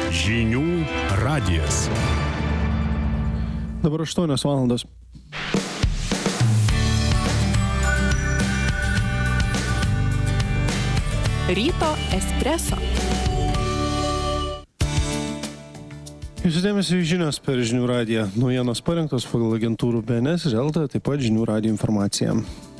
Žinių radijas. Dabar 8 valandos. Ryto espreso. Jūsų dėmesio į žinios per Žinių radiją. Naujienos parengtos pagal agentūrų BNS ir LT, taip pat Žinių radijo informacija.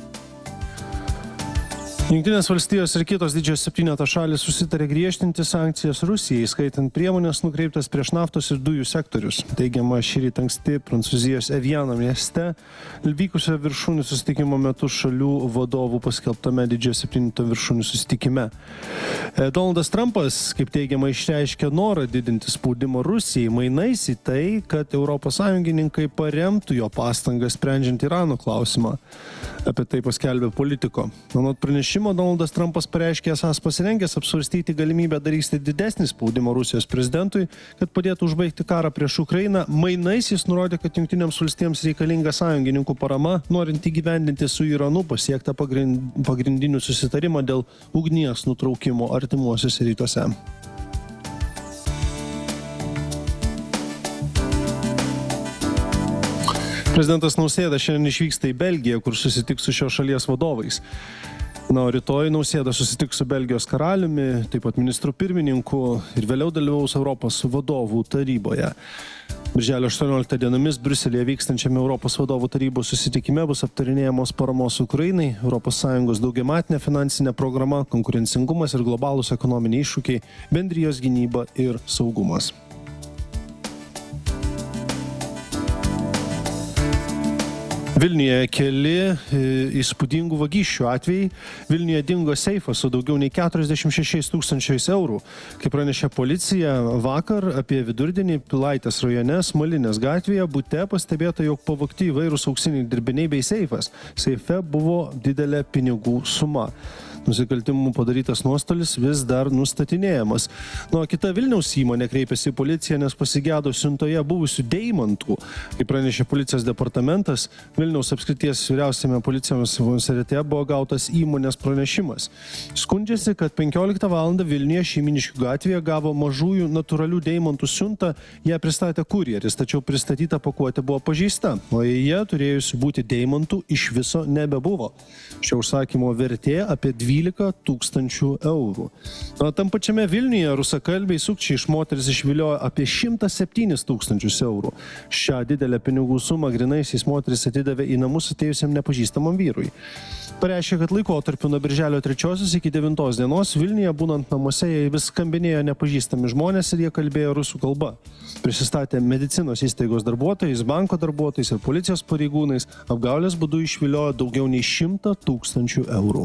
Jungtinės valstijos ir kitos didžiojo septyneto šalys susitarė griežtinti sankcijas Rusijai, skaitant priemonės nukreiptas prieš naftos ir dujų sektorius. Teigiama šįryt anksti Prancūzijos Eviano mieste vykusio viršūnių susitikimo metu šalių vadovų paskelbtame didžiojo septyneto viršūnių susitikime. Donaldas Trumpas, kaip teigiama, išreiškė norą didinti spaudimą Rusijai, mainais į tai, kad Europos sąjungininkai paremtų jo pastangas sprendžiant Irano klausimą. Apie tai paskelbė Politico. Anot pranešimo, Donaldas Trumpas pareiškė esąs pasirengęs apsvarstyti galimybę daryti didesnį spaudimą Rusijos prezidentui, kad padėtų užbaigti karą prieš Ukrainą. Mainais jis nurodė, kad Jungtinėms valstijoms reikalinga sąjungininkų parama, norint įgyvendinti su Iranu pasiektą pagrindinių susitarimą dėl ugnies nutraukimo artimuosiuose rytuose. Prezidentas Nausėda šiandien išvyksta į Belgiją, kur susitiks su šios šalies vadovais. O rytoj Nausėda susitiks su Belgijos karaliumi, taip pat ministru pirmininku ir vėliau dalyvaus Europos vadovų taryboje. Birželio 18 dienomis Briuselyje vykstančiame Europos vadovų tarybos susitikime bus aptarinėjamos paramos Ukrainai, ES daugiametinė finansinė programa, konkurencingumas ir globalūs ekonominiai iššūkiai, bendrijos gynyba ir saugumas. Vilniuje keli įspūdingų vagysčių atvejai. Vilniuje dingo seifas su daugiau nei 46 000 eurų. Kaip pranešė policija, vakar apie vidurdienį Pilaitės rajone Smalinės gatvėje bute pastebėta, jog pavogti įvairūs auksiniai dirbiniai bei seifas. Seife buvo didelė pinigų suma. Nusikaltimų padarytas nuostolis vis dar nustatinėjamas. Kita Vilniaus įmonė kreipėsi į policiją, nes pasigėdo siuntoje buvusių deimantų. Kaip pranešė policijos departamentas, Vilniaus apskrities vyriausiame policijos komisariate buvo gautas įmonės pranešimas. Skundžiasi, kad 15 valandą Vilniuje Šeiminiškių gatvėje gavo mažųjų natūralių deimantų siuntą, ją pristatė kurjeris, tačiau pristatyta pakuotė buvo pažeista, o joje turėjusi būti deimantų iš viso nebebuvo. Šio užsakymo vertė apie 12 000 eurų. Tam pačiame Vilniuje rusakalbiai sukčiai iš moteris išviliojo apie 107 000 eurų. Šią didelę pinigų sumą grynaisiais moteris atidavė į namus atėjusiam nepažįstamam vyrui. Pareiškė, kad laikotarpiu nuo birželio 3 iki 9 dienos Vilniuje būnant namuose jai vis skambinėjo nepažįstami žmonės ir jie kalbėjo rusų kalba. Prisistatė medicinos įstaigos darbuotojais, banko darbuotojais ir policijos pareigūnais, apgaulės būdu išviliojo daugiau nei 100 000 eurų.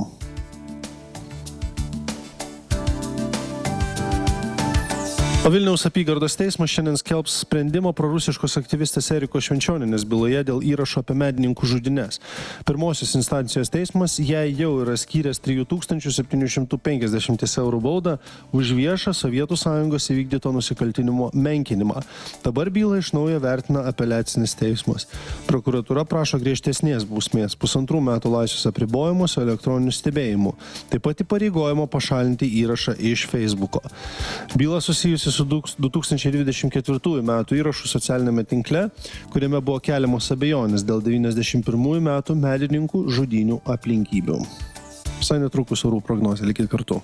O Vilniaus apygardos teismas šiandien skelbs sprendimą prorusiškos aktyvistės Erikos Švenčionienės byloje dėl įrašo apie medininkų žudynes. Pirmosios instancijos teismas jai jau yra skyręs 3750 eurų baudą už viešą Sovietų Sąjungos įvykdyto nusikaltinimo menkinimą. Dabar bylą iš naujo vertina apeliacinis teismas. Prokuratūra prašo griežtesnės bausmės, 1,5 metų laisvės apribojimo su elektroniniu stebėjimu. Taip pat įpareigojimo pašalinti įrašą iš Facebooko. Byla susijusi su 2024 metų įrašų socialinėme tinkle, kuriame buvo keliamos abejonės dėl 91 metų medininkų žudynių aplinkybių. Visai netrukus orų prognozė, likit kartu.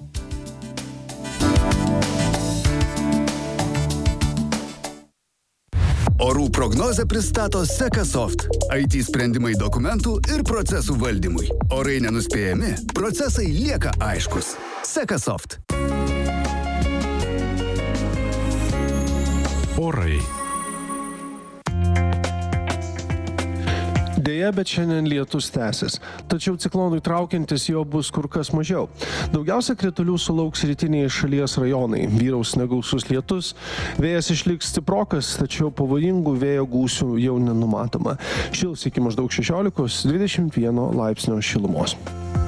Orų prognozę pristato Sekasoft. IT sprendimai dokumentų ir procesų valdymui. Orai nenuspėjami, procesai lieka aiškus. Sekasoft. Orai. Deja, bet šiandien lietus tęsis. Tačiau ciklonui traukiantis jo bus kur kas mažiau. Daugiausia kritulių sulauks rytiniai šalies rajonai. Vyraus negausus lietus, vėjas išliks stiprokas, tačiau pavojingų vėjo gūsių jau nenumatoma. Šils iki maždaug 16-21 laipsnio šilumos.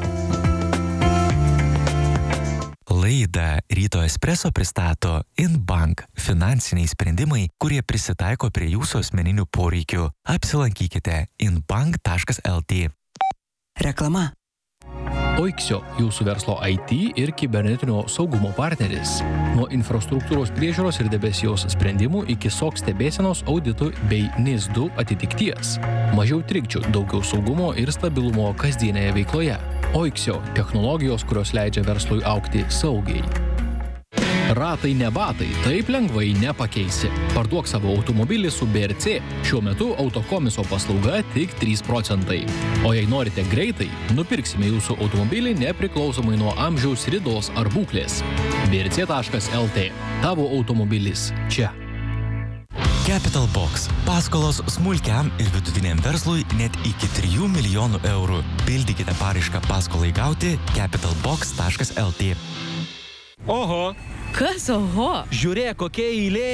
Laidą Ryto espreso pristato InBank – finansiniai sprendimai, kurie prisitaiko prie jūsų asmeninių poreikių. Apsilankykite inbank.lt. Reklama. Oiksio, jūsų verslo IT ir kibernetinio saugumo partneris. Nuo infrastruktūros priežiūros ir debesijos sprendimų iki SOC stebėsenos auditų bei NIS2 atitikties. Mažiau trikdžių, daugiau saugumo ir stabilumo kasdienėje veikloje. Oiksio – technologijos, kurios leidžia verslui augti saugiai. Ratai ne batai, taip lengvai nepakeisi. Parduok savo automobilį su BRC. Šiuo metu autokomiso paslauga tik 3%. O jei norite greitai, nupirksime jūsų automobilį nepriklausomai nuo amžiaus, ridos ar būklės. brc.lt. Tavo automobilis čia. Capital Box. Paskolos smulkiam ir vidutiniam verslui net iki 3 milijonų eurų. Pildykite paraišką paskolai gauti capitalbox.lt. Oho! Kas oho? Žiūrėk, kokia eilė!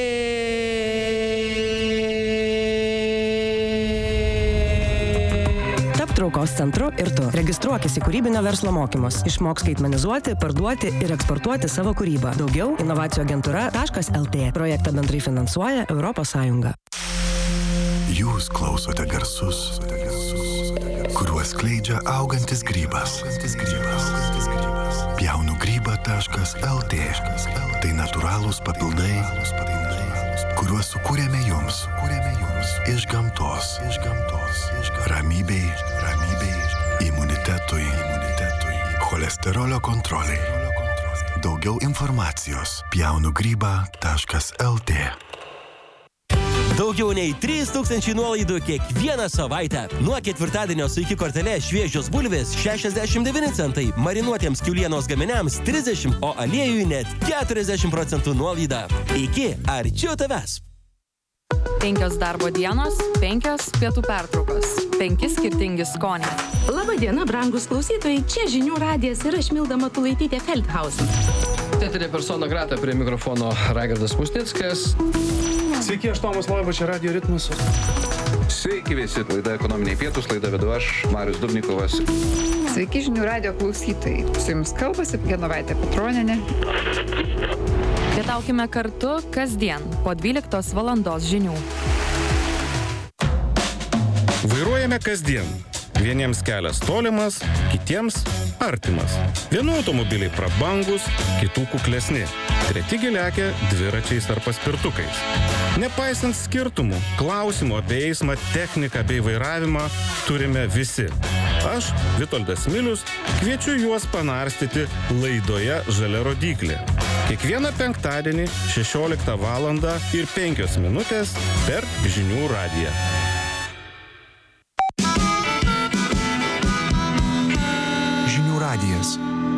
Tapk traukos centru ir tu. Registruokis į kūrybinio verslo mokymus. Išmok skaitmenizuoti, parduoti ir eksportuoti savo kūrybą. Daugiau inovacijų-agentūra.lt. Projektą bendrai finansuoja Europos Sąjunga. Jūs klausote garsus, kuriuos skleidžia augantis grybas. Pjaunugryba.lt. Tai natūralūs papildai, kuriuos sukūrėme jums. Iš gamtos. Ramybei, imunitetui, cholesterolio kontroliai. Daugiau informacijos pjaunugryba.lt. Daugiau nei 3000 nuolaidų kiekvieną savaitę. Nuo ketvirtadienio su iki kortelė šviežios bulvės 69 centai, marinuotiems kiaulienos gaminiams 30, o aliejui net 40% nuolaida. Iki arčiau tavęs. 5 darbo dienos, 5 pietų pertraukos, 5 skirtingi skoniai. Labadiena, brangus klausytojai, čia Žinių radijas ir aš Milda Matulaitytė Feldhausen. Teatrė persona grata prie mikrofono Raigardas Musnickas. Sveiki, aš Tomas Loiba, čia Radio Ritmas. Sveiki visi, laida Ekonominiai pietūs, laida vedu aš, Marius Dubnikovas. Sveiki Žinių radijo klausytojai. Su jums kalbasi Genovaitė Petronienė. Pietaukime kartu kasdien po 12 valandos žinių. Vairuojame kasdien. Vieniems kelias tolimas, kitiems artimas. Vienų automobiliai prabangus, kitų kuklesni. Treti lekia dviračiais ar paspirtukais. Nepaisant skirtumų, klausimų apie eismą, techniką bei vairavimą turime visi. Aš, Vitoldas Milius, kviečiu juos panarstyti laidoje Žalia rodyklė. Kiekvieną penktadienį 16 valandą ir 5 minutės per Žinių radiją. Žinių radijas.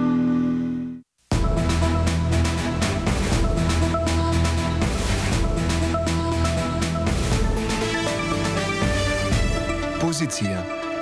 Pozicija.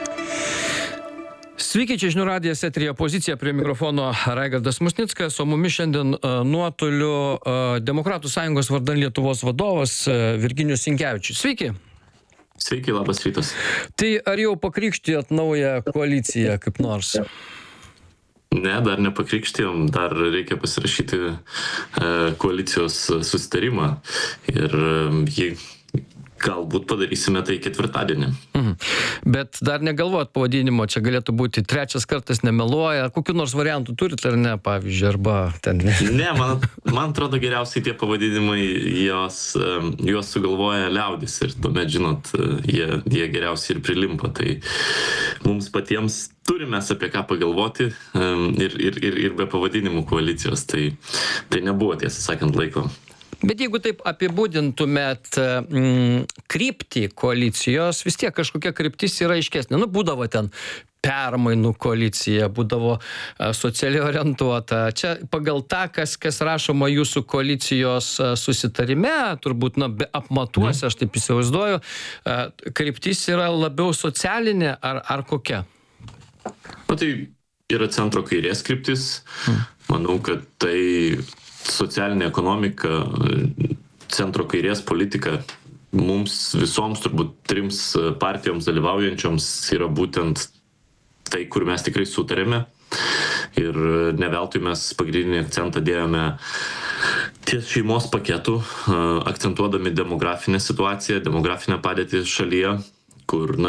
Sveiki, čia Žinių radijas eteryje Pozicija, prie mikrofono Raigardas Musnickas, o mumis šiandien nuotoliu Demokratų sąjungos vardan Lietuvos vadovas Virginijus Sinkevičius. Sveiki. Sveiki, labas rytas. Tai ar jau pakrikštijot naują koaliciją kaip nors? Ne, dar nepakrikštijom, dar reikia pasirašyti koalicijos susitarimą ir jį galbūt padarysime tai ketvirtadienį. Bet dar negalvojat pavadinimo, čia galėtų būti trečias kartas nemeluoja, kokių nors variantų turit ar ne, pavyzdžiui, arba ten ne? Ne, man atrodo geriausiai tie pavadinimai, juos sugalvoja liaudis ir tuomet, žinot, jie geriausiai ir prilimpa. Tai mums patiems turime apie ką pagalvoti ir be pavadinimų koalicijos, tai nebuvo, tiesą sakant, laiko. Bet jeigu taip apibūdintumėt kryptį koalicijos, vis tiek kažkokia kryptis yra aiškesnė. Būdavo ten permainų koalicija, būdavo socialiai orientuota. Čia pagal tą, kas rašoma jūsų koalicijos susitarime, turbūt apmatuose, aš taip įsivaizduoju, kryptis yra labiau socialinė ar kokia? Tai yra centro kairės kryptis. Manau, kad tai socialinė ekonomika, centro kairės politika mums visoms, turbūt 3 partijoms dalyvaujančioms yra būtent tai, kur mes tikrai sutarėme. Ir ne veltui mes pagrindinį akcentą dėjome ties šeimos paketų, akcentuodami demografinę situaciją, demografinę padėtį šalyje, kur,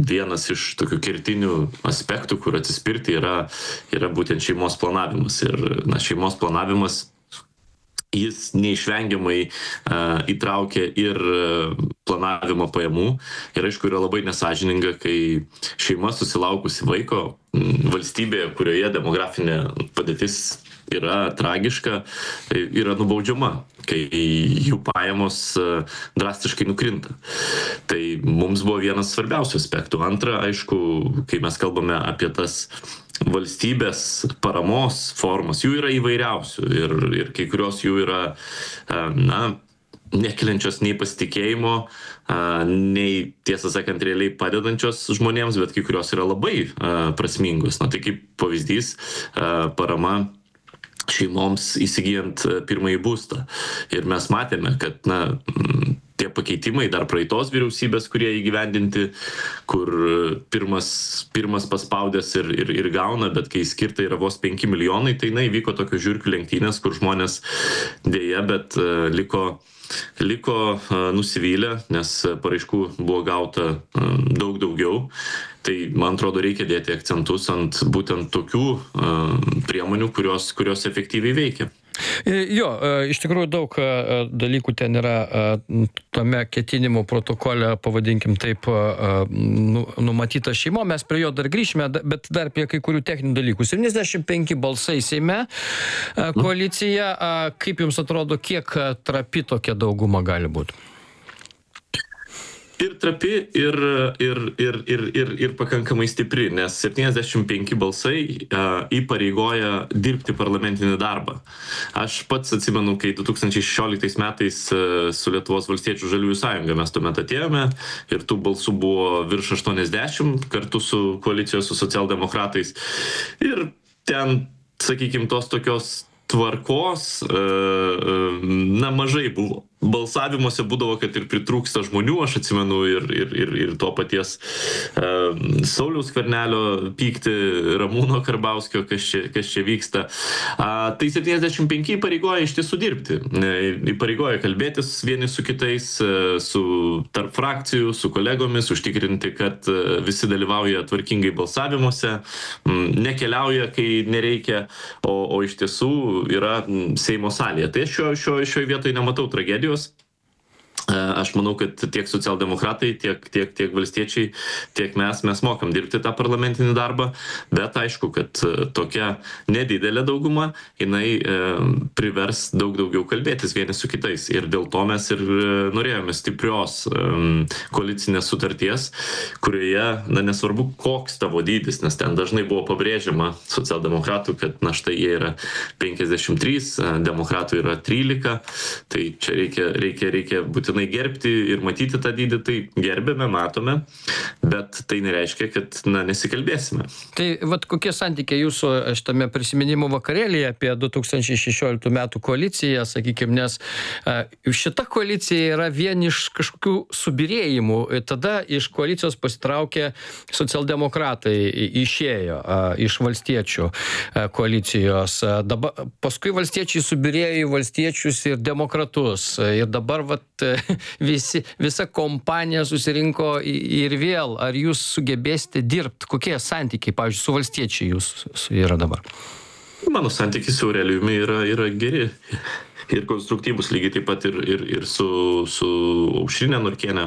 vienas iš tokių kertinių aspektų, kur atsispirti yra būtent šeimos planavimas. Ir šeimos planavimas jis neišvengiamai įtraukia ir planavimo pajamų. Ir aišku, yra labai nesąžininga, kai šeima susilaukusi vaiko valstybėje, kurioje demografinė padėtis yra tragiška, yra nubaudžiama, kai jų pajamos drastiškai nukrinta. Tai mums buvo vienas svarbiausių aspektų. Antra, aišku, kai mes kalbame apie tas valstybės paramos formas, jų yra įvairiausių ir kai kurios jų yra, nekeliančios nei pasitikėjimo, nei, tiesą sakant, realiai padedančios žmonėms, bet kai kurios yra labai prasmingos. Tai kaip pavyzdys, parama šeimoms įsigijant pirmąjį būstą. Ir mes matėme, kad tie pakeitimai dar praeitos vyriausybės, kurie įgyvendinti, kur pirmas paspaudęs ir gauna, bet kai skirta yra vos 5 milijonai, tai įvyko tokio žiurkių lenktynės, kur žmonės dėja, bet liko nusivylę, nes paraiškų buvo gauta daug daugiau. Tai, man atrodo, reikia dėti akcentus ant būtent tokių priemonių, kurios efektyviai veikia. Jo, iš tikrųjų daug dalykų ten yra tame ketinimų protokole, pavadinkim taip, numatyta šeimo. Mes prie jo dar grįšime, bet dar prie kai kurių techninių dalykų. 75 balsai Seime koalicija. Kaip jums atrodo, kiek trapi tokia dauguma gali būti? Ir trapi, ir pakankamai stipri, nes 75 balsai įpareigoja dirbti parlamentinį darbą. Aš pats atsimenu, kai 2016 metais su Lietuvos valstiečių žaliųjų sąjunga mes tuomet atėjome ir tų balsų buvo virš 80 kartu su koalicijos su socialdemokratais. Ir ten, sakykime, tos tokios tvarkos, mažai buvo. Balsavimuose būdavo, kad ir pritrūksta žmonių, aš atsimenu ir to paties Sauliaus Skvernelio pykti, Ramūno Karbauskio, kas čia vyksta. Tai 75 įpareigoja iš tiesų dirbti. Įpareigoja kalbėtis vieni su kitais, tarp frakcijų, su kolegomis, užtikrinti, kad visi dalyvauja tvarkingai balsavimuose, nekeliauja, kai nereikia, o iš tiesų yra Seimo salėje. Tai šioje vietoje nematau tragedijos. Aš manau, kad tiek socialdemokratai, tiek valstiečiai, tiek mes mokam dirbti tą parlamentinį darbą, bet aišku, kad tokia nedidelė dauguma, jinai privers daug daugiau kalbėtis vieni su kitais. Ir dėl to mes ir norėjome stiprios koalicinės sutarties, kurioje, nesvarbu, koks tavo dydis, nes ten dažnai buvo pabrėžiama socialdemokratų, kad štai jie yra 53, demokratų yra 13, tai čia reikia būtinai gerbti ir matyti tą dydį, tai gerbėme, matome, bet tai nereiškia, kad nesikalbėsime. Tai kokie santykiai jūsų šitame prisiminimų vakarėlyje apie 2016 metų koaliciją, sakykime, nes šita koalicija yra vien iš kažkokių subyrėjimų. Tada iš koalicijos pasitraukė socialdemokratai, išėjo iš valstiečių koalicijos. Paskui valstiečiai subyrėjo į valstiečius ir demokratus. Ir dabar visa kompanija susirinko ir vėl. Ar jūs sugebėsite dirbti? Kokie santykiai, pavyzdžiui, su valstiečiai jūs yra dabar? Mano santykiai su Aurelijumi yra geri ir konstruktyvus, lygiai taip pat ir su Aušrine Norkiene.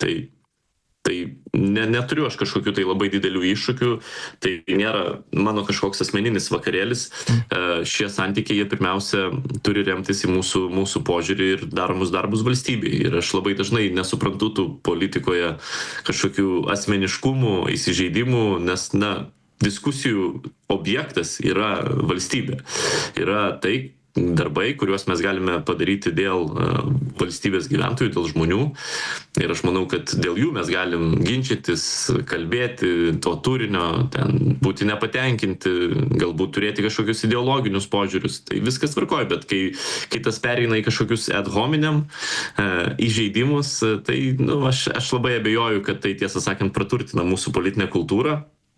Tai neturiu aš kažkokių tai labai didelių iššūkių, tai nėra mano kažkoks asmeninis vakarėlis. Šie santykiai, jie pirmiausia turi remtis į mūsų požiūrį ir daromus darbus valstybei. Ir aš labai dažnai nesuprantu tų politikoje kažkokių asmeniškumų, įsižeidimų, nes, diskusijų objektas yra valstybė. Yra tai, darbai, kuriuos mes galime padaryti dėl valstybės gyventojų, dėl žmonių. Ir aš manau, kad dėl jų mes galim ginčytis, kalbėti to turinio, ten būti nepatenkinti, galbūt turėti kažkokius ideologinius požiūrius. Tai viskas tvarkoja, bet kai tas pereina į kažkokius ad hominem įžeidimus, tai aš labai abejoju, kad tai, tiesą sakant, praturtina mūsų politinę kultūrą.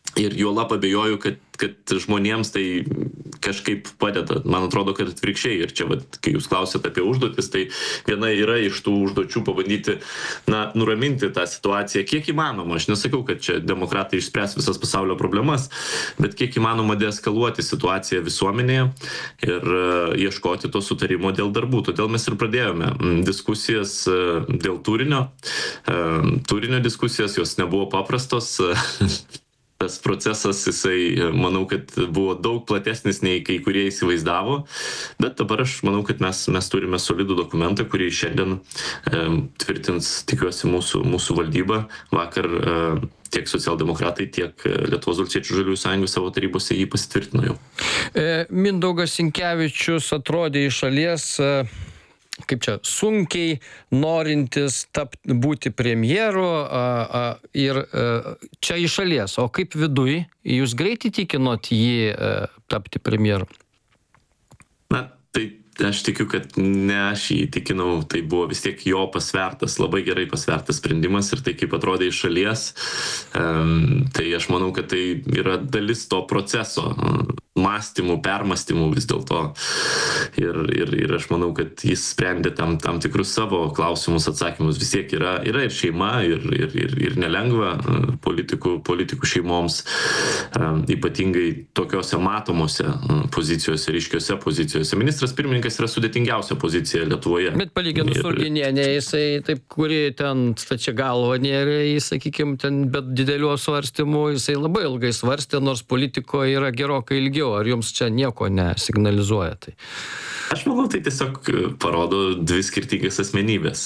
Ir juolab abejoju, kad žmonėms tai kažkaip padeda. Man atrodo, kad atvirkščiai. Ir čia, kai jūs klausėt apie užduotis, tai viena yra iš tų užduočių pabandyti, nuraminti tą situaciją, kiek įmanoma. Aš nesakau, kad čia demokratai išspręs visas pasaulio problemas, bet kiek įmanoma deeskaluoti situaciją visuomenėje ir ieškoti to sutarimo dėl darbų. Todėl mes ir pradėjome diskusijas dėl turinio. Turinio diskusijas, jos nebuvo paprastos. Tas procesas, jisai, manau, kad buvo daug platesnis nei kai kurie įsivaizdavo, bet dabar aš manau, kad mes turime solidų dokumentą, kurį šiandien tvirtins, tikiuosi, mūsų valdyba. Vakar tiek socialdemokratai, tiek Lietuvos valstiečių žaliųjų sąjungų savo tarybose jį pasitvirtino jau. Mindaugas Sinkevičius atrodė iš šalies kaip čia, sunkiai norintis būti premjeru ir čia iš šalies. O kaip viduj? Jūs greit įtikinot jį tapti premjeru? Na, tai aš tikiu, kad ne aš jį įtikinau, tai buvo vis tiek jo pasvertas, labai gerai pasvertas sprendimas ir tai kaip atrodė iš šalies, tai aš manau, kad tai yra dalis to proceso, mąstymų, permąstymų vis dėlto. Ir aš manau, kad jis sprendė tam tikrus savo klausimus, atsakymus. Vis tiek yra ir šeima, ir nelengva politikų šeimoms, ypatingai tokiose matomose pozicijose, ryškiose pozicijose. Ministras pirmininkas yra sudėtingiausia pozicija Lietuvoje. Bet palyginus su Urginienė, jisai taip, kuri ten stačia galva nėra, sakykime, ten bet didelių svarstymų, jisai labai ilgai svarstė, nors politikoje yra gerokai ilgiau. Ar jums čia nieko nesignalizuoja? Tai? Aš manau, tai tiesiog parodo dvi skirtingas asmenybės.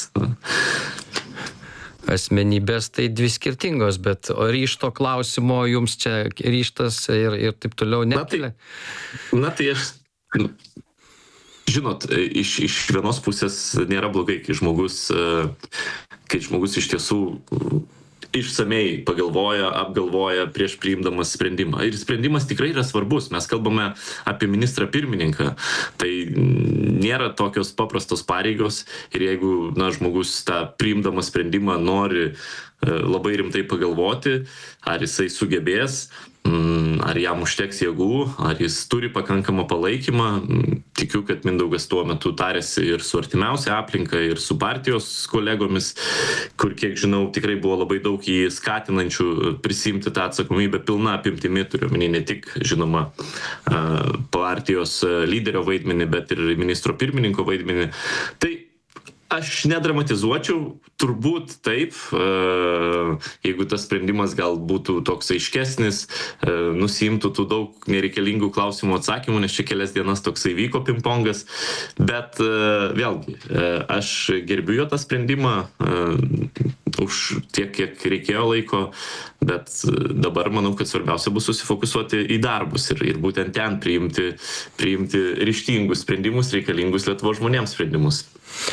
Asmenybės tai dvi skirtingos, bet ryžto klausimo jums čia ryžtas ir taip toliau nekelia? Na tai aš... Žinot, iš vienos pusės nėra blogai, kai žmogus iš tiesų išsamei pagalvoja, apgalvoja prieš priimdamas sprendimą. Ir sprendimas tikrai yra svarbus. Mes kalbame apie ministrą pirmininką. Tai nėra tokios paprastos pareigos ir jeigu žmogus tą priimdamas sprendimą nori labai rimtai pagalvoti, ar jisai sugebės, ar jam užteks jėgų, ar jis turi pakankamą palaikymą. Tikiu, kad Mindaugas tuo metu tarėsi ir su artimiausia aplinka, ir su partijos kolegomis, kur, kiek žinau, tikrai buvo labai daug jį skatinančių prisimti tą atsakomybę pilna apimtimi, turiu omeny ne tik, žinoma, partijos lyderio vaidmenį, bet ir ministro pirmininko vaidmenį. Tai aš nedramatizuočiau, turbūt taip, jeigu tas sprendimas gal būtų toks aiškesnis, nusiimtų tų daug nereikalingų klausimų atsakymų, nes čia kelias dienas toksai vyko pingpongas, bet vėlgi, aš gerbiu jo tą sprendimą už tiek, kiek reikėjo laiko, bet dabar manau, kad svarbiausia bus susifokusuoti į darbus ir būtent ten priimti ryžtingus sprendimus, reikalingus Lietuvos žmonėms sprendimus.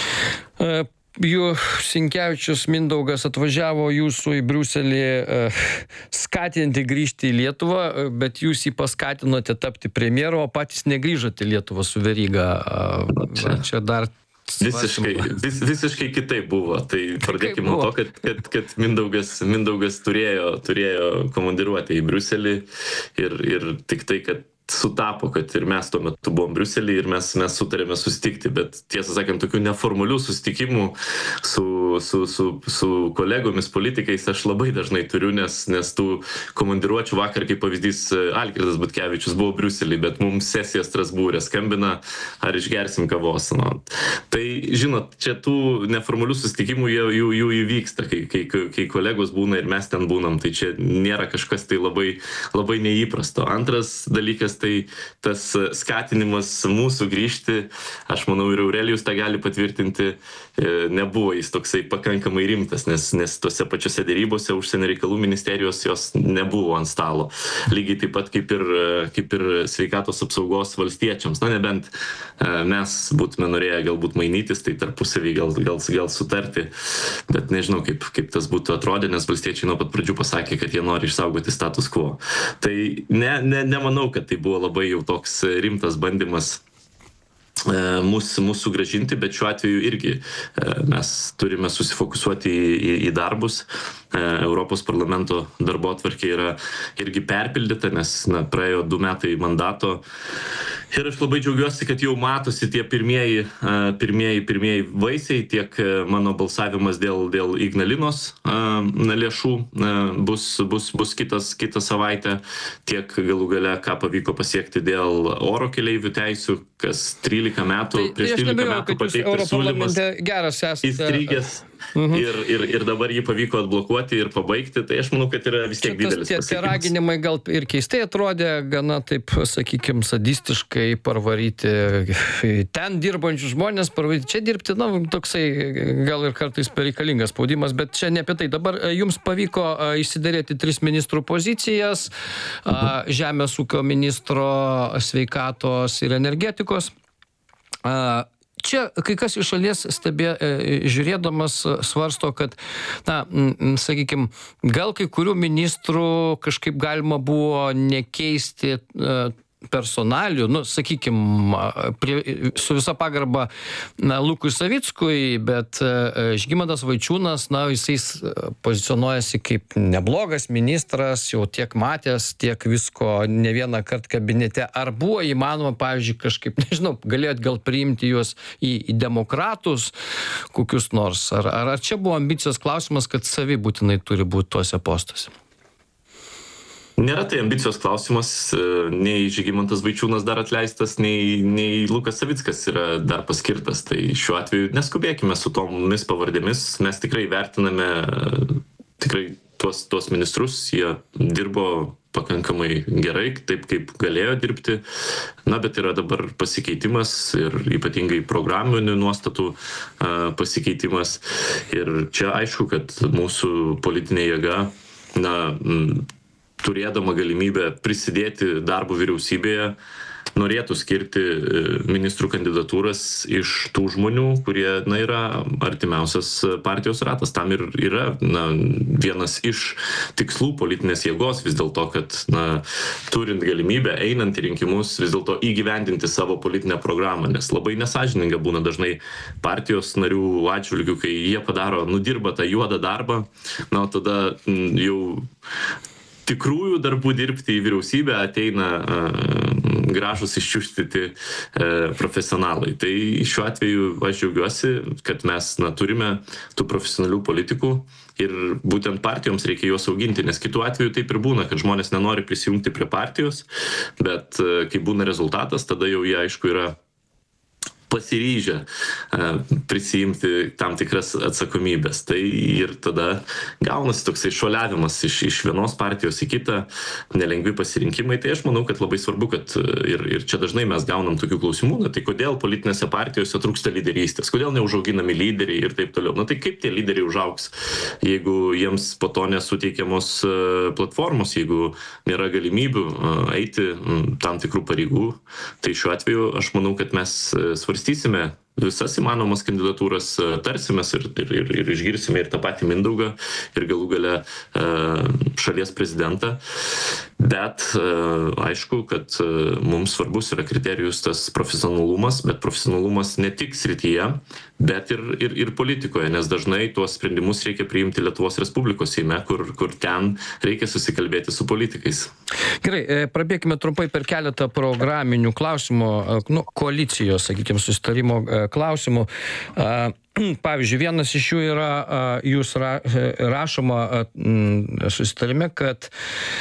Sinkevičius Mindaugas atvažiavo jūsų į Briuselį skatinti grįžti į Lietuvą, bet jūs jį paskatinote tapti premjeru, o patys negrįžote į Lietuvą su Veryga. Čia dar Visiškai kitaip buvo. Tai pradėkime nuo to, kad Mindaugas turėjo komandiruotę į Briuselį ir tik tai, kad sutapo, kad ir mes tuo metu buvom Briuselį ir mes sutarėme susitikti, bet tiesą sakant, tokių neformalių susitikimų su kolegomis politikais aš labai dažnai turiu, nes tų komandiruočių vakar, kaip pavyzdys, Algirdas Butkevičius buvo Briuselį, bet mums sesija Strasbūrė skambina, ar išgersim kavos. Tai, žinot, čia tų neformalių susitikimų jų įvyksta, kai kolegos būna ir mes ten būnam, tai čia nėra kažkas tai labai neįprasto. Antras dalykas, tai tas skatinimas mūsų grįžti, aš manau ir Aurelijus tą gali patvirtinti, nebuvo jis toksai pakankamai rimtas, nes tose pačiose dėrybose užsienio reikalų ministerijos jos nebuvo ant stalo. Lygiai taip pat kaip ir sveikatos apsaugos valstiečiams. Nebent mes būtume norėję galbūt mainytis, tai tarpusavį gal sutarti, bet nežinau, kaip tas būtų atrodę, nes valstiečiai nuo pat pradžių pasakė, kad jie nori išsaugoti status quo. Tai nemanau, kad tai buvo labai jau toks rimtas bandymas mūsų sugrąžinti, bet šiuo atveju irgi mes turime susifokusuoti į darbus. Europos parlamento darbotvarkė yra irgi perpildyta, nes praėjo 2 metai mandato. Ir aš labai džiaugiuosi, kad jau matosi tie pirmieji vaisiai, tiek mano balsavimas dėl Ignalinos lėšų bus kitą savaitę, tiek galų gale, ką pavyko pasiekti dėl oro keleivių teisių, kas 13 metų, prieš 13 metų pateiktas siūlymas įstrigęs. Ir dabar jį pavyko atblokuoti ir pabaigti, tai aš manau, kad yra vis tiek didelis pasiekimas. Tie raginimai gal ir keistai atrodė, gana taip, sakykime, sadistiškai parvaryti ten dirbančių žmonės, parvaryti čia dirbti, toksai gal ir kartais bereikalingas spaudimas, bet čia ne apie tai. Dabar jums pavyko išsiderėti 3 ministrų pozicijas, žemės ūkio ministro, sveikatos ir energetikos. Čia kai kas iš šalies žiūrėdamas svarsto, kad, sakykime, gal kai kurių ministrų kažkaip galima buvo nekeisti personalių, sakykime, su visa pagarba Lukui Savickui, bet Žygimantas Vaičiūnas, jisai pozicionuojasi kaip neblogas ministras, jau tiek matęs, tiek visko ne vieną kartą kabinete. Ar buvo įmanoma, pavyzdžiui, kažkaip, nežinau, galėjot gal priimti juos į demokratus kokius nors? Ar čia buvo ambicijos klausimas, kad savi būtinai turi būti tuose postuose? Nėra tai ambicijos klausimas, nei Žygimantas Vaičiūnas dar atleistas, nei Lukas Savickas yra dar paskirtas. Tai šiuo atveju neskubėkime su tomis pavardėmis, mes tikrai vertiname tuos ministrus, jie dirbo pakankamai gerai, taip kaip galėjo dirbti, bet yra dabar pasikeitimas ir ypatingai programinių nuostatų pasikeitimas. Ir čia aišku, kad mūsų politinė jėga, turėdama galimybę prisidėti darbo vyriausybėje, norėtų skirti ministrų kandidatūras iš tų žmonių, kurie yra artimiausias partijos ratas. Tam ir yra vienas iš tikslų politinės jėgos vis dėlto, kad turint galimybę, einant į rinkimus, vis dėlto įgyvendinti savo politinę programą, nes labai nesąžininga būna dažnai partijos narių atžvilgių, kai jie padaro, nudirba tą juodą darbą, tada jau tikrųjų darbų dirbti į vyriausybę ateina gražus iščiustyti profesionalai. Tai šiuo atveju aš džiaugiuosi, kad mes turime tų profesionalių politikų ir būtent partijoms reikia juos auginti, nes kitų atveju taip ir būna, kad žmonės nenori prisijungti prie partijos, bet kai būna rezultatas, tada jau jie aišku yra pasiryžę prisijimti tam tikras atsakomybės. Tai ir tada gaunasi toksai šuoliavimas iš vienos partijos į kitą, nelengvi pasirinkimai. Tai aš manau, kad labai svarbu, kad ir čia dažnai mes gaunam tokių klausimų, tai kodėl politinėse partijose trūksta lyderystės, kodėl neužauginami lyderiai ir taip toliau. Tai kaip tie lyderiai užaugs, jeigu jiems po to nesuteikiamos platformos, jeigu nėra galimybių eiti tam tikrų pareigų. Tai šiuo atveju aš manau, kad mes svarstysime visas įmanomas kandidatūras, tarsimės ir išgirsime ir tą patį Mindaugą, ir galų gale šalies prezidentą. Bet aišku, kad mums svarbus yra kriterijus tas profesionalumas, bet profesionalumas ne tik srityje, bet ir politikoje, nes dažnai tuos sprendimus reikia priimti Lietuvos Respublikos Seime, kur ten reikia susikalbėti su politikais. Gerai, prabėkime trumpai per keletą programinių klausimų, koalicijos, sakykime, susitarimo klausimų. Pavyzdžiui, vienas iš jų yra, jūs rašoma susitarime, kad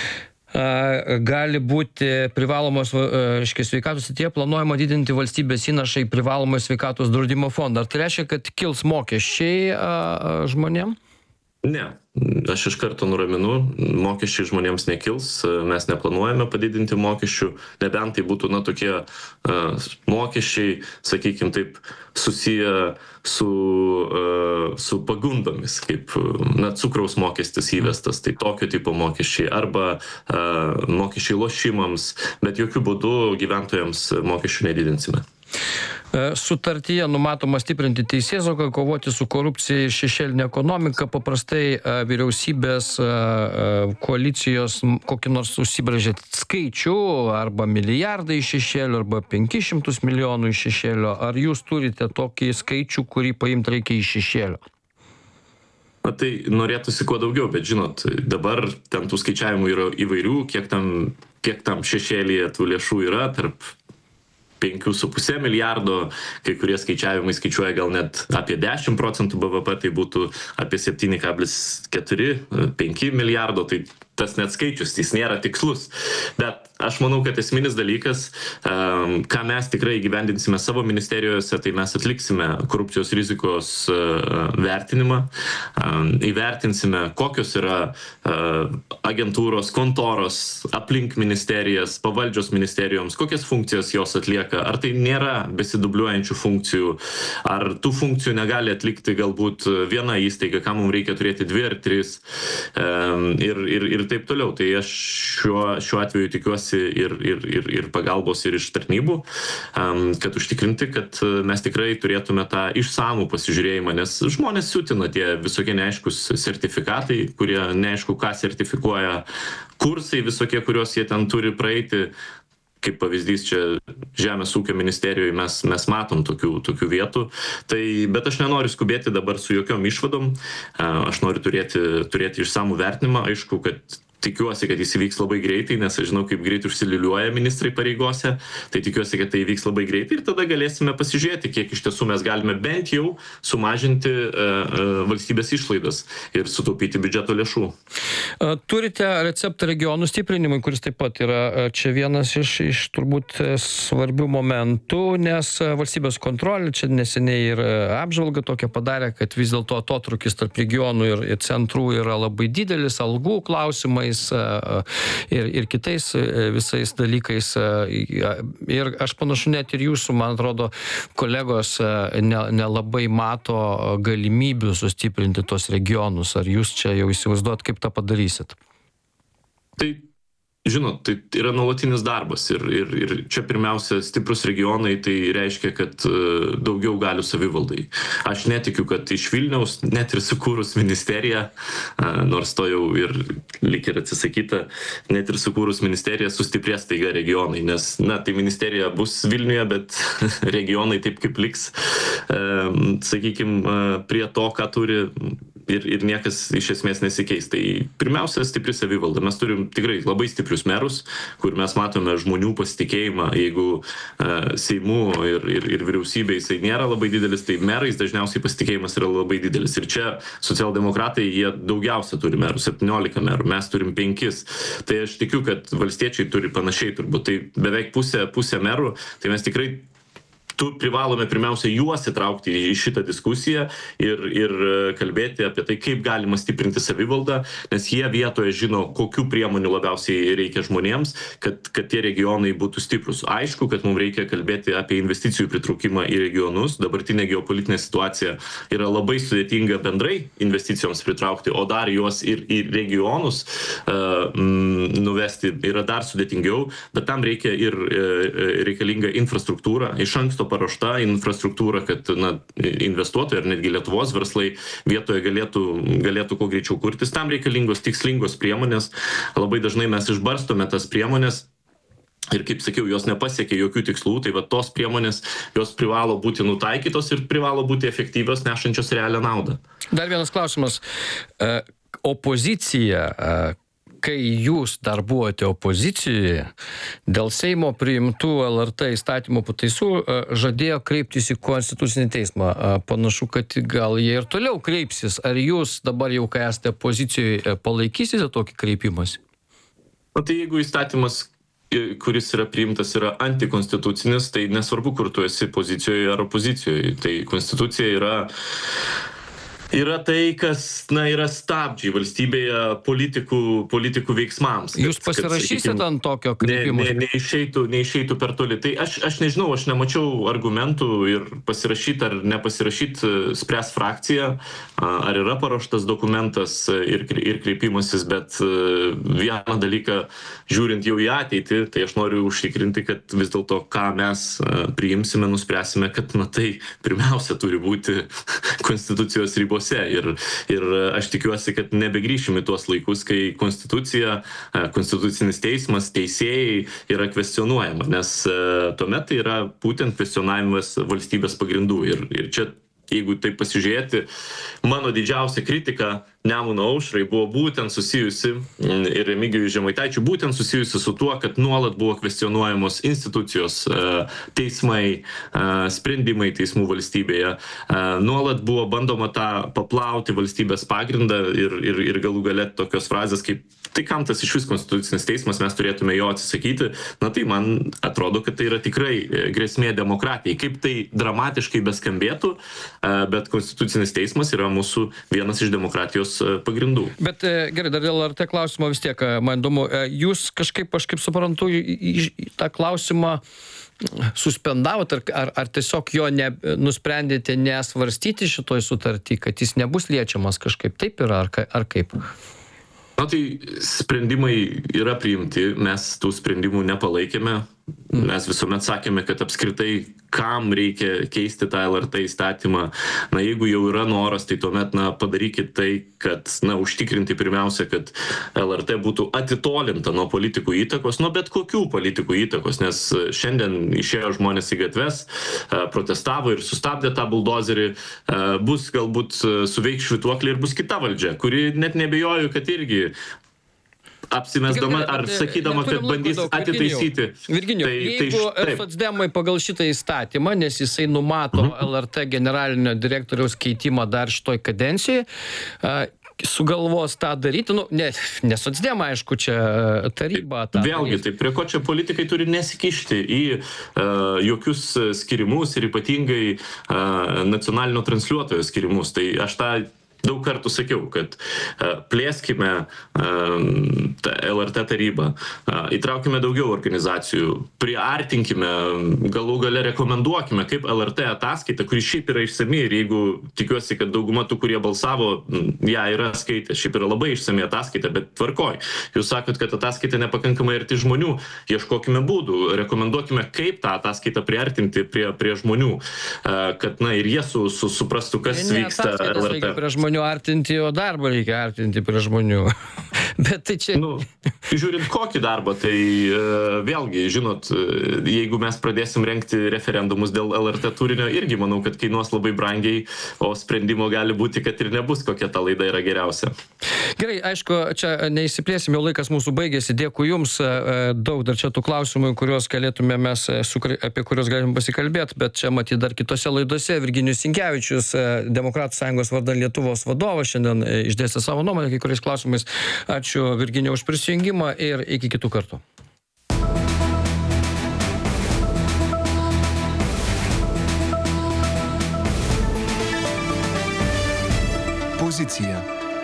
gali būti privalomos sveikatos srityje planuojama didinti valstybės įnašą į privalomą sveikatos draudimo fondą. Ar tai reiškia, kad kils mokesčiai žmonėm? Ne, aš iš karto nuraminu, mokesčiai žmonėms nekils, mes neplanuojame padidinti mokesčių, nebent tai būtų tokie mokesčiai, sakykime taip, susiję su pagundomis, kaip cukraus mokestis įvestas, tai tokio tipo mokesčiai, arba mokesčiai lošimams, bet jokių būdų gyventojams mokesčių nedidinsime. Sutartyje numatoma stiprinti teisėsaugą, kovoti su korupcija ir šešėlinė ekonomika. Paprastai vyriausybės koalicijos kokį nors užsibrėžė skaičių, arba milijardai iš šešėlio, arba 500 milijonų iš šešėlio. Ar jūs turite tokį skaičių, kurį paimti reikia iš šešėlio? Na tai norėtųsi kuo daugiau, bet žinot, dabar ten tų skaičiavimų yra įvairių, kiek tam šešėlyje tų lėšų yra, tarp 5,5 milijardo, kai kurie skaičiavimai skaičiuoja gal net apie 10% BVP, tai būtų apie 7,4-5 milijardo, tai tas net skaičius, jis nėra tikslus. Bet aš manau, kad esminis dalykas, ką mes tikrai įgyvendinsime savo ministerijose, tai mes atliksime korupcijos rizikos vertinimą, įvertinsime, kokios yra agentūros, kontoros aplink ministerijas, pavaldžios ministerijoms, kokias funkcijas jos atlieka, ar tai nėra besidubliuojančių funkcijų, ar tų funkcijų negali atlikti galbūt viena įstaiga, ką mums reikia turėti 2 ar 3 ir taip toliau. Tai aš šiuo atveju tikiuosi ir pagalbos ir iš tarnybų, kad užtikrinti, kad mes tikrai turėtume tą išsamų pasižiūrėjimą, nes žmonės siutina tie visokie neaiškus sertifikatai, kurie neaišku, ką sertifikuoja, kursai visokie, kuriuos jie ten turi praeiti. Kaip pavyzdys, čia Žemės ūkio ministerijoje mes matom tokių vietų. Bet aš nenoriu skubėti dabar su jokiom išvadom. Aš noriu turėti išsamų vertinimą. Aišku, kad tikiuosi, kad jis įvyks labai greitai, nes aš žinau, kaip greit užsiliuliuoja ministrai pareigose. Tai tikiuosi, kad tai įvyks labai greitai ir tada galėsime pasižiūrėti, kiek iš tiesų mes galime bent jau sumažinti valstybės išlaidas ir sutaupyti biudžeto lėšų. Turite receptą regionų stiprinimui, kuris taip pat yra čia vienas iš turbūt svarbių momentų, nes valstybės kontrolė čia neseniai ir apžvalga tokia padarė, kad vis dėlto atotrūkis tarp regionų ir centrų yra labai didelis, algų klausimais ir kitais visais dalykais. Ir aš panašu, net ir jūsų, man atrodo, kolegos nelabai mato galimybių sustiprinti tos regionus. Ar jūs čia jau įsivaizduot, kaip tą padarysit? Tai, žinot, tai yra nuolatinis darbas ir čia pirmiausia stiprus regionai, tai reiškia, kad daugiau galių savivaldai. Aš netikiu, kad iš Vilniaus, net ir sukūrus ministeriją, nors to jau ir lyg ir atsisakyta, net ir sukūrus ministeriją sustiprės taiga regionai, nes, tai ministerija bus Vilniuje, bet regionai taip kaip liks, sakykime, prie to, ką turi ir niekas iš esmės nesikeis. Tai pirmiausia, stipri savivalda. Mes turim tikrai labai stiprius merus, kur mes matome žmonių pasitikėjimą. Jeigu Seimų ir vyriausybė jisai nėra labai didelis, tai merais dažniausiai pasitikėjimas yra labai didelis. Ir čia socialdemokratai, jie daugiausia turi merų, 17 merų, mes turim 5. Tai aš tikiu, kad valstiečiai turi panašiai turbūt. Tai beveik pusė merų, tai mes tikrai privalome pirmiausia juos įtraukti į šitą diskusiją ir kalbėti apie tai, kaip galima stiprinti savivaldą, nes jie vietoje žino, kokių priemonių labiausiai reikia žmonėms, kad tie regionai būtų stiprus. Aišku, kad mums reikia kalbėti apie investicijų pritraukimą į regionus. Dabartinė geopolitinė situacija yra labai sudėtinga bendrai investicijoms pritraukti, o dar juos ir į regionus nuvesti yra dar sudėtingiau, bet tam reikia ir reikalinga infrastruktūra, iš anksto paruošta infrastruktūra, kad investuotojai ir netgi Lietuvos verslai vietoje galėtų kuo greičiau kurtis. Tam reikalingos tikslingos priemonės. Labai dažnai mes išbarstome tas priemonės ir, kaip sakiau, jos nepasiekia jokių tikslų, tai va tos priemonės, jos privalo būti nutaikytos ir privalo būti efektyvios, nešančios realią naudą. Dar vienas klausimas. Opozicija, kai jūs dar buvote opozicijoje, dėl Seimo priimtų LRT įstatymų pataisų žadėjo kreiptis į Konstitucinį teismą. Panašu, kad gal jie ir toliau kreipsis. Ar jūs dabar jau, kai esate pozicijoje, palaikysite tokį kreipimąsi? Tai jeigu įstatymas, kuris yra priimtas, yra antikonstitucinis, tai nesvarbu, kur tu esi pozicijoje ar opozicijoje. Tai konstitucija yra yra tai, kas, yra stabdžiai valstybėje politikų veiksmams. Jūs pasirašysite ant tokio kreipimo? Neišeitų per toli. Tai aš nežinau, aš nemačiau argumentų ir pasirašyti ar nepasirašyti spręs frakciją, ar yra paruoštas dokumentas ir kreipimasis, bet vieną dalyką, žiūrint jau į ateitį, tai aš noriu užtikrinti, kad vis dėlto, ką mes priimsime, nuspręsime, kad tai pirmiausia turi būti konstitucijos ribose. Ir aš tikiuosi, kad nebegrįšime į tuos laikus, kai konstitucinis teismas, teisėjai yra kvestionuojama, nes tuomet tai yra būtent kvestionavimas valstybės pagrindų. Ir čia, jeigu taip pasižiūrėti, mano didžiausia kritika Nemuno aušrai buvo būtent susijusi ir Remigijui Žemaitaičiui būtent susijusi su tuo, kad nuolat buvo kvestionuojamos institucijos, teismai, sprendimai teismų valstybėje. Nuolat buvo bandoma tą paplauti valstybės pagrindą ir galų gale tokios frazės kaip tai kam tas iš vis konstitucinis teismas, mes turėtume jo atsisakyti. Tai man atrodo, kad tai yra tikrai grėsmė demokratijai. Kaip tai dramatiškai beskambėtų, bet konstitucinis teismas yra mūsų vienas iš demokratijos pagrindų. Bet gerai, dar dėl RT klausimo vis tiek, man įdomu, jūs kažkaip, aš kaip suprantu, tą klausimą suspendavot, ar tiesiog jo nusprendėte nesvarstyti šitoj sutartį, kad jis nebus liečiamas kažkaip, taip yra, ar kaip? Tai sprendimai yra priimti, mes tų sprendimų nepalaikėme. Mes visuomet sakėme, kad apskritai, kam reikia keisti tą LRT įstatymą. Jeigu jau yra noras, tai tuomet padarykit tai, kad užtikrinti pirmiausia, kad LRT būtų atitolinta nuo politikų įtakos, nuo bet kokių politikų įtakos, nes šiandien išėjo žmonės į gatves, protestavo ir sustabdė tą buldozerį, bus galbūt suveiks švytuoklį ir bus kita valdžia, kuri net nebejoju, kad irgi apsimesdama ar sakydama, kad bandys atitaisyti. Virginijau, jeigu socdemai pagal šitą įstatymą, nes jisai numato LRT generalinio direktoriaus keitimą dar šitoj kadencijoje, sugalvos tą daryti, ne socdemai, aišku, čia taryba. Vėlgi, tai prie ko čia politikai turi nesikišti į jokius skirimus ir ypatingai nacionalinio transliuotojo skirimus. Tai aš tą daug kartų sakiau, kad plėskime LRT tarybą, įtraukime daugiau organizacijų, priartinkime, galų gale rekomenduokime, kaip LRT ataskaita, kuri šiaip yra išsami ir jeigu tikiuosi, kad dauguma tų, kurie balsavo, ją yra skaitę, šiaip yra labai išsami ataskaita, bet tvarkoj. Jūs sakot, kad ataskaita nepakankamai arti žmonių, ieškokime būdų, rekomenduokime, kaip tą ataskaitą priartinti prie žmonių, kad ir jie suprastų, kas vyksta LRT. Artinti, o darbą reikia artinti prie žmonių. Bet tai čia... Žiūrint kokį darbą, tai vėlgi, žinot, jeigu mes pradėsim rengti referendumus dėl LRT turinio, irgi manau, kad kainuos labai brangiai, o sprendimo gali būti, kad ir nebus, kokia ta laida yra geriausia. Gerai, aišku, čia neįsiplėsim, jau laikas mūsų baigėsi. Dėkui Jums, daug dar čia tų klausimų, kuriuos galėtume mes, apie kuriuos galim pasikalbėti, bet čia matyti dar kitose laidose. Virginijus Sinkevičius, Demokratų Sąjungos vardan Lietuvos vadovas, šiandien išdėstė savo nuomonę kai kuriais klausimais. Ačiū Virginijau už prisijungimą ir iki kitų kartų. Pozicija.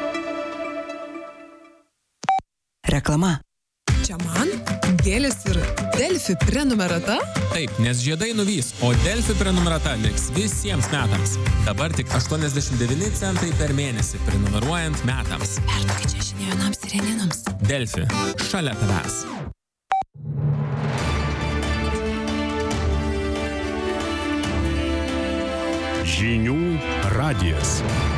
Reklama. Čia man gėlės ir Delfi prenumerata? Taip, nes žiedai nuvys, o Delfi prenumerata liks visiems metams. Dabar tik 89 centai per mėnesį prenumeruojant metams. Perduokit čia žinionams ir reninams. Delfi. Šalia tavęs. Žinių radijas.